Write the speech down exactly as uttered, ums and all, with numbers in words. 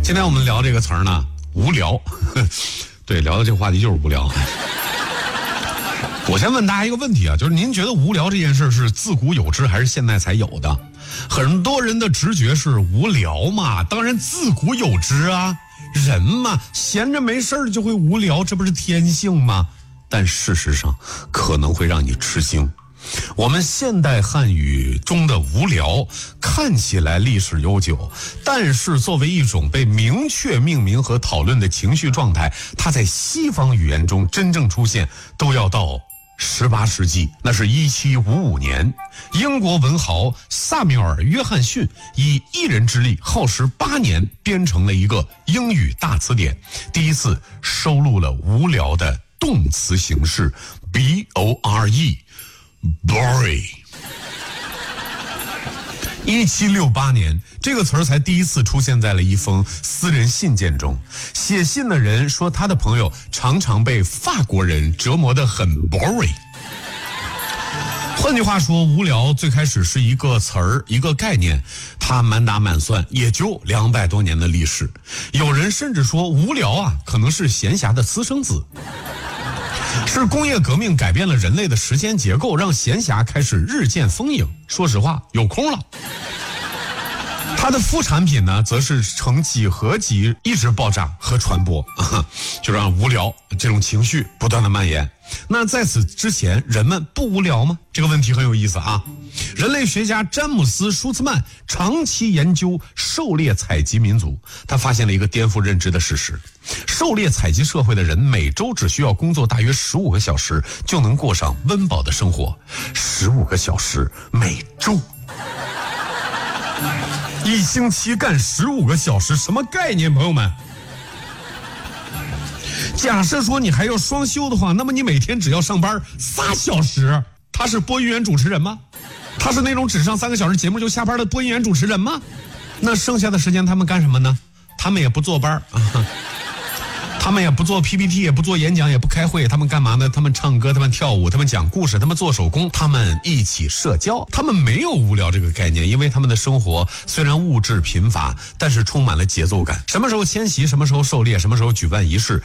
今天我们聊这个词儿呢，无聊。对，聊的这个话题就是无聊。我先问大家一个问题啊，就是您觉得无聊这件事是自古有之还是现在才有的？很多人的直觉是无聊嘛，当然自古有之啊，人嘛，闲着没事儿就会无聊，这不是天性吗？但事实上可能会让你吃惊。我们现代汉语中的无聊看起来历史悠久，但是作为一种被明确命名和讨论的情绪状态，它在西方语言中真正出现都要到十八世纪，那是一七五五年，英国文豪萨缪尔·约翰逊以一人之力耗时八年编成了一个英语大词典，第一次收录了无聊的动词形式 B O R E。Boring。一七六八年，这个词儿才第一次出现在了一封私人信件中。写信的人说，他的朋友常常被法国人折磨得很 boring。换句话说，无聊最开始是一个词儿，一个概念，它满打满算也就两百多年的历史。有人甚至说，无聊啊，可能是闲暇的私生子。是工业革命改变了人类的时间结构，让闲暇开始日渐丰盈。说实话，有空了。它的副产品呢，则是呈几何级一直爆炸和传播，就让无聊这种情绪不断的蔓延。那在此之前，人们不无聊吗？这个问题很有意思啊。人类学家詹姆斯·舒茨曼长期研究狩猎采集民族，他发现了一个颠覆认知的事实：狩猎采集社会的人每周只需要工作大约十五个小时，就能过上温饱的生活。十五个小时每周，一星期干十五个小时，什么概念，朋友们？假设说你还要双休的话，那么你每天只要上班仨小时。他是播音员主持人吗？他是那种只上三个小时节目就下班的播音员主持人吗？那剩下的时间他们干什么呢？他们也不坐班啊，他们也不做 P P T， 也不做演讲，也不开会，他们干嘛呢？他们唱歌，他们跳舞，他们讲故事，他们做手工，他们一起社交。他们没有无聊这个概念，因为他们的生活虽然物质贫乏，但是充满了节奏感。什么时候迁徙，什么时候狩猎，什么时候举办仪式，